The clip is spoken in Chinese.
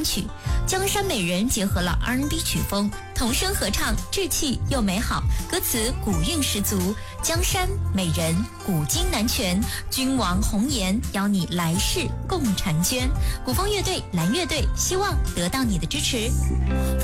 单曲。江山美人结合了 R&B 曲风，童声合唱，稚气又美好，歌词古韵十足。江山美人，古今难全，君王红颜，邀你来世共婵娟。古风乐队蓝乐队希望得到你的支持。